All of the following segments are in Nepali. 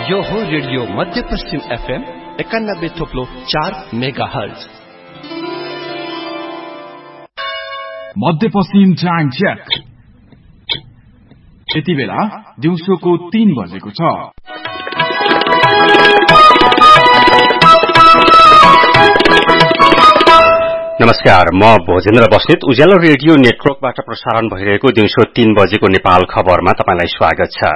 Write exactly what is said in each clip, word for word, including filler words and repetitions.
यो हो रेडियो मध्य पश्चिम एफएम एकानब्बे थोप्लो चार मेगा हर्ज मध्य पश्चिम टाइम चेक। यति बेला दिउँसोको तीन बजेको छ। नमस्कार, म भोजेन्द्र बस्नेत उज्यालो रेडियो नेटवर्कबाट प्रसारण भइरहेको दिउँसो तीन बजेको नेपाल खबरमा तपाईलाई स्वागत छ।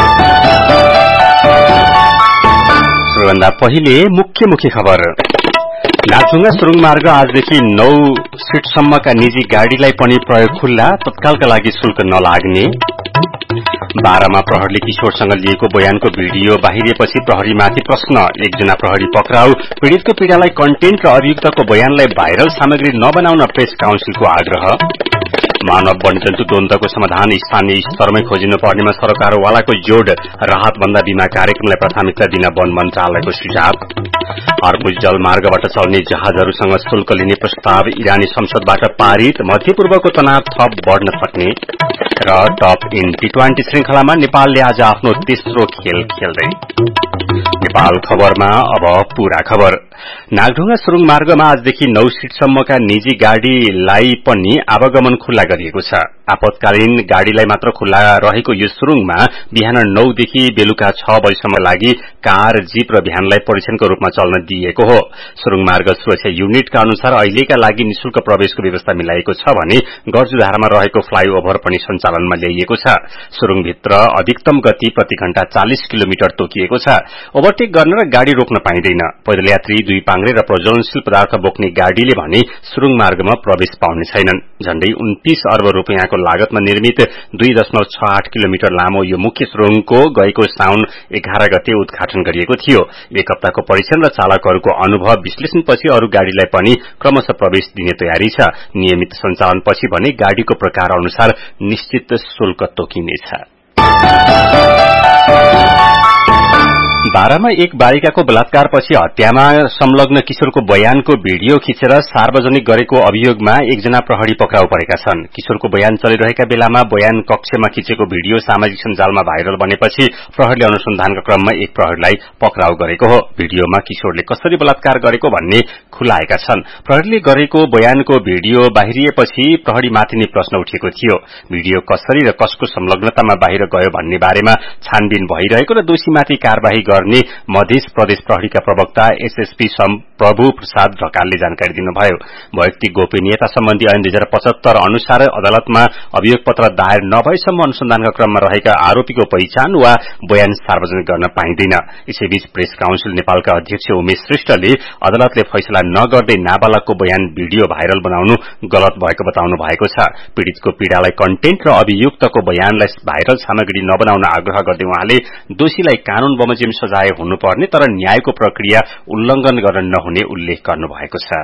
सबैभन्दा पहिले मुख्य मुख्य खबर। नाचुङ्गा सुरुङ मार्ग आजदेखि नौ सीटसम्मका निजी गाड़ीलाई पनि प्रयोग खुल्ला, तत्कालका लागि शुल्क नलाग्ने। बाह्रमा प्रहरीले किशोरसँग लिएको बयानको भिडियो बाहिरिएपछि प्रहरीमाथि प्रश्न, एकजना प्रहरी पक्राउ। पीड़ितको पीड़ालाई कन्टेन्ट र अभियुक्तको बयानलाई भाइरल सामग्री नबनाउन प्रेस काउन्सिलको आग्रह। मानव वन्यजन्तु द्वन्द्वको समाधान स्थानीय स्तरमै खोजिनु पर्नेमा सरकारवालाको जोड, राहतभन्दा बीमा कार्यक्रमलाई प्राथमिकता दिन वन मन्त्रालयको सुझाव। हर्मुज जलमार्गबाट चल्ने जहाजहरूसँग शुल्क लिने प्रस्ताव इरानी संसदबाट पारित, मध्यपूर्वको तनाव थप बढ़न सक्ने। र टप इन टी ट्वेन्टी श्रृंखलामा नेपालले आज आफ्नो तेस्रो खेल खेल्दै। नेपाल खबरमा अब पूरा खबर। नागढुङ्गा सुरुङ मार्गमा आजदेखि नौ सीटसम्मका निजी गाड़ीलाई पनि आवागमन खुल्ला गरिएको छ। आपतकालीन गाड़ीलाई मात्र खुल्ला रहेको यो सुरुङमा बिहान नौदेखि बेलुका छ बजीसम्म लागि कार, जीप र भ्यानलाई परीक्षणको रूपमा चल्न दिइएको हो। सुरुङ मार्ग सुरक्षा युनिटका अनुसार अहिलेका लागि निशुल्क प्रवेशको व्यवस्था मिलाइएको छ भने गर्जुधारमा रहेको फ्लाईओभर पनि सञ्चालनमा ल्याइएको छ। सुरुङभित्र अधिकतम गति प्रति घण्टा चालीस किलोमिटर तोकिएको छ। ओभरटेक गर्न र गाड़ी रोक्न पाइँदैन। पैदल यात्री, दुई पाङ्ग्रे र प्रज्वलनशील पदार्थ बोक्ने गाड़ीले भने सुरुङ मार्गमा प्रवेश पाउने छैनन्। झण्डै उन्तीस अर्ब रूपियाँको लागतमा निर्मित दुई दशमलव छ आठ किलोमिटर लामो यो मुख्य सुरुङको गएको साउन एघार गते उद्घाटन गरिएको थियो। एक हप्ताको परीक्षण र चालकहरूको अनुभव विश्लेषणपछि अरू गाड़ीलाई पनि क्रमशः प्रवेश दिने तयारी छ। नियमित सञ्चालनपछि भने गाड़ीको प्रकार अनुसार निश्चित शुल्क तोकिनेछ। बाह्रमा एक बालिकाको बलात्कारपछि हत्यामा संलग्न किशोरको बयानको भिडियो खिचेर सार्वजनिक गरेको अभियोगमा एकजना प्रहरी पक्राउ परेका छन्। किशोरको बयान चलिरहेका बेलामा बयान कक्षमा खिचेको भिडियो सामाजिक सञ्जालमा भाइरल बनेपछि प्रहरीले अनुसन्धानका क्रममा एक प्रहरीलाई पक्राउ गरेको हो। भिडियोमा किशोरले कसरी बलात्कार गरेको भन्ने खुलाएका छन्। प्रहरीले गरेको बयानको भिडियो बाहिरिएपछि प्रहरीमाथि नै प्रश्न उठेको थियो। भिडियो कसरी र कसको संलग्नतामा बाहिर गयो भन्ने बारेमा छानबिन भइरहेको र दोषीमाथि कार्यवाही गर्ने मध्य प्रदेश प्रहरीका प्रवक्ता एसएसपी प्रभु प्रसाद ढकालले जानकारी दिनुभयो। वैयक्तिक गोपनीयता सम्बन्धी ऐन दुई हजार पचहत्तर अनुसार अदालतमा अभियोग पत्र दायर नभएसम्म अनुसन्धानका क्रममा रहेका आरोपीको पहिचान वा बयान सार्वजनिक गर्न पाइँदैन। यसैबीच प्रेस काउन्सिल नेपालका अध्यक्ष उमेश श्रेष्ठले अदालतले फैसला नगर्दै नाबालकको बयान भिडियो भाइरल बनाउनु गलत भएको बताउनु भएको छ। पीड़ितको पीड़ालाई कन्टेन्ट र अभियुक्तको बयानलाई भाइरल सामग्री नबनाउन आग्रह गर्दै उहाँले दोषीलाई कानून बमोजिम सजाय हुनुपर्ने तर न्यायको प्रक्रिया उल्लंघन गर्न नहुने उल्लेख गर्नुभएको छ।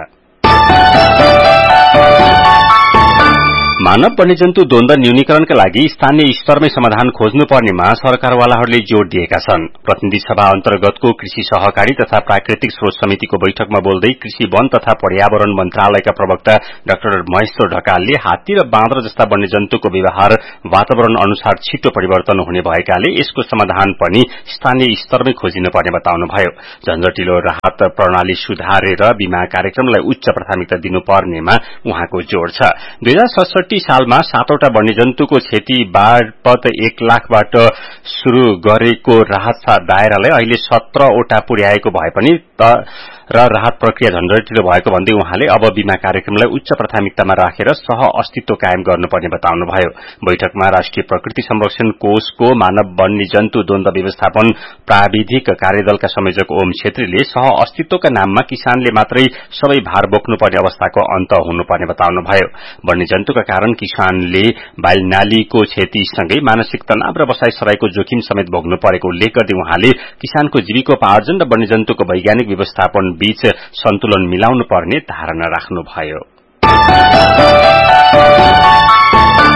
मानव वन्यजन्तु द्वन्द्व न्यूनीकरणका लागि स्थानीय स्तरमै समाधान खोज्नुपर्नेमा सरकारवालाहरूले जोड़ दिएका छन्। प्रतिनिधि सभा अन्तर्गतको कृषि सहकारी तथा प्राकृतिक स्रोत समितिको बैठकमा बोल्दै कृषि वन तथा पर्यावरण मन्त्रालयका प्रवक्ता डाक्टर महेश्वर ढकालले हात्ती र बाँदर जस्ता वन्यजन्तुको व्यवहार वातावरण अनुसार छिटो परिवर्तन हुने भएकाले यसको समाधान पनि स्थानीय स्तरमै खोजिनुपर्ने बताउनुभयो। झन्झटिलो राहत प्रणाली सुधारेर बीमा कार्यक्रमलाई उच्च प्राथमिकता दिनुपर्नेमा उहाँको जोड़ छ। दुई हजार सडसठी सालमा सातवटा वन्यजन्तुको क्षति बापत एक लाखबाट शुरू गरेको राहत दायरालाई अहिले सत्रवटा पुर्याएको भए पनि र राहत प्रक्रिया झन्झटिलो भएको भन्दै उहाँले अब बीमा कार्यक्रमलाई उच्च प्राथमिकतामा राखेर सह अस्तित्व कायम गर्नुपर्ने बताउनुभयो। बैठकमा राष्ट्रिय प्रकृति संरक्षण कोषको मानव वन्यजन्तु द्वन्द्व व्यवस्थापन प्राविधिक कार्यदलका संयोजक ओम छेत्रीले सह अस्तित्वका नाममा किसानले मात्रै सबै भार बोक्नुपर्ने अवस्थाको अन्त हुनुपर्ने बताउनुभयो। वन्यजन्तुका कारण किसानले बालनालीको क्षतिसँगै मानसिक तनाव र बसाई सराईको जोखिम समेत भोग्नु परेको उल्लेख गर्दै उहाँले किसानको जीविकोपार्जन र वन्यजन्तुको वैज्ञानिक व्यवस्थापन बीच सन्तुलन मिलाउनु पर्ने धारणा राख्नुभयो।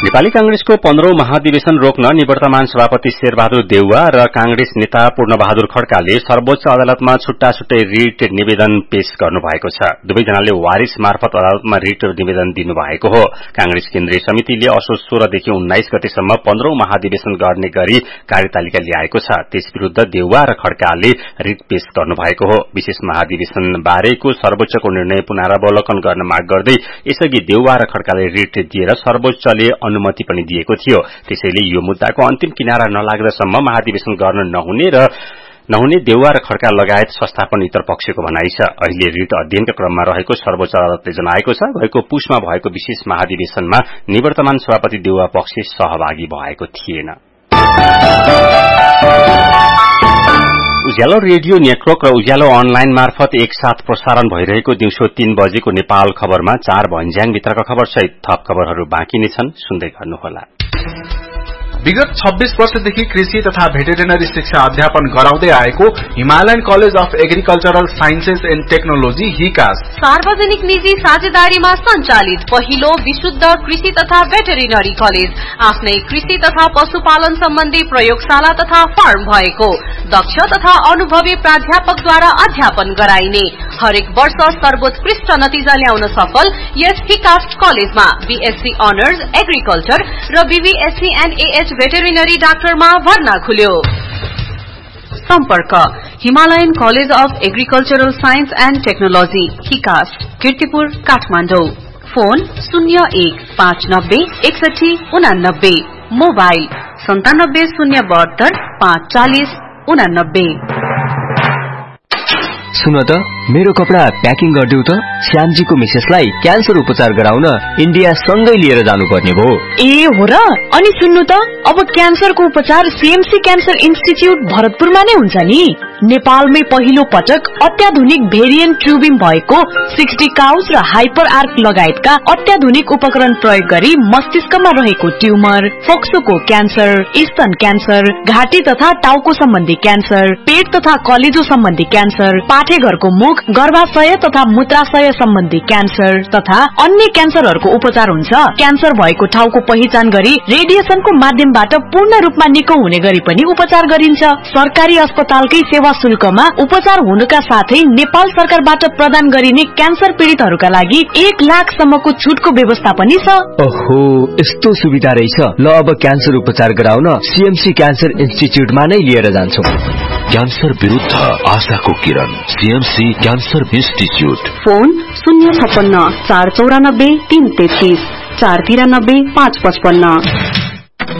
नेपाली कांग्रेसको पन्ध्रौं महाधिवेशन रोक्न निवर्तमान सभापति शेरबहादुर देउवा र कांग्रेस नेता पूर्णबहादुर खड्काले सर्वोच्च अदालतमा छुट्टा छुट्टै रिट निवेदन पेश गर्नुभएको छ। दुवैजनाले वारिस मार्फत अदालतमा रिट निवेदन दिनुभएको हो। कांग्रेस केन्द्रीय समितिले असोज सोह्रदेखि उन्नाइस गतेसम्म पन्ध्रौं महाधिवेशन गर्ने गरी कार्यतालिका ल्याएको छ। त्यस विरूद्ध देउवा र खड्काले रिट पेश गर्नुभएको हो। विशेष महाधिवेशन बारेको सर्वोच्चको निर्णय पुनरावलोकन गर्न माग गर्दै यसअघि देउवा र खड्काले रिट दिएर सर्वोच्चले अनुमति पनि दिएको थियो। त्यसैले यो मुद्दाको अन्तिम किनारा नलाग्दासम्म महाधिवेशन गर्न नहुने र नहुने देउवा र खड्का लगायत संस्थापन इतर पक्षको भनाइ छ। अहिले रिट अध्ययनका क्रममा रहेको सर्वोच्च अदालतले जनाएको छ। गएको पुसमा भएको विशेष महाधिवेशनमा निवर्तमान सभापति देउवा पक्ष सहभागी भएको थिएन। उज्यालो रेडियो नेटवर्क र उज्यालो अनलाइन मार्फत एकसाथ प्रसारण भइरहेको दिउँसो तीन बजेको नेपाल खबरमा चार भन्ज्याङ भित्रका खबर सहित थप खबरहरू बाँकी नै छन्, सुन्दै गर्नुहोला। विगत छब्बीस वर्षदेखि कृषि तथा भेटेरिनरी शिक्षा अध्यापन गराउँदै आएको Himalayan college of agricultural sciences and technology हिकास सार्वजनिक निजी साझेदारीमा सञ्चालित पहिलो विशुद्ध कृषि तथा भेटेरिनरी कलेज आफ्नै कृषि तथा पशुपालन सम्बन्धी प्रयोगशाला तथा फार्म भएको दक्ष तथा अनुभवी प्राध्यापकद्वारा अध्यापन गराइने हरेक वर्ष सर्वोत्कृष्ट नतिजा ल्याउन सफल यस हिकास कलेजमा बीएससी अनर्स एग्रिकल्चर र बीबीएससी एन्ड एएच भेटेरिनरी डाक्टरमा भर्ना खुल्यो। सम्पर्क Himalayan college of agricultural science and technology हिकास Kirtipur Kathmandu. Phone शून्य एक पाँच नब्बे एकसठी उनानब्बे मोबाइल सन्तानब्बे शून्य बहत्तर पाँच चालिस उनानब्बे। सुन त मेरो कपडा प्याकिङ गरिदेऊ त। श्यामजीको मिसेसलाई क्यान्सर उपचार गराउन इन्डिया सँगै लिएर जानुपर्ने भयो। ए हो र? अनि सुन्नु त, अब क्यान्सरको उपचार सीएमसी क्यान्सर इन्स्टिच्युट भरतपुरमा नै हुन्छ नि। नेपालमै पहिलो पटक अत्याधुनिक भेरिएन्ट ट्युबिङ भएको सिक्सटी काउस र हाइपर आर्क लगायतका अत्याधुनिक उपकरण प्रयोग गरी मस्तिष्कमा रहेको ट्युमर, फोक्सोको क्यान्सर, स्तन क्यान्सर, घाँटी तथा टाउको सम्बन्धी क्यान्सर, पेट तथा कलेजो सम्बन्धी क्यान्सर, पाठेघरको मुख, गर्भाशय तथा मूत्राशय सम्बन्धी क्यान्सर तथा अन्य क्यान्सरहरूको उपचार हुन्छ। क्यान्सर भएको ठाउँको पहिचान गरी रेडिएसनको माध्यमबाट पूर्ण रूपमा निको हुने गरी पनि उपचार गरिन्छ। सरकारी अस्पतालकै सेवा शुल्कमा उपचार हुनुका साथै नेपाल सरकारबाट प्रदान गरिने क्यान्सर पीड़ितहरूका लागि एक लाख सम्मको छुटको व्यवस्था पनि छ। ओहो, यस्तो सुविधा रहेछ। ल अब क्यान्सर उपचार गराउन सीएमसी क्यान्सर इन्स्टिच्युटमा नै लिएर जान्छौं। क्यान्सर विरुद्ध आशाको किरण, सीएमसी क्यान्सर इन्स्टिच्युट। फोन शून्य छप्पन्न चार चौरानब्बे तीन तेत्तीस चार तिरानब्बे पाँच पचपन्न।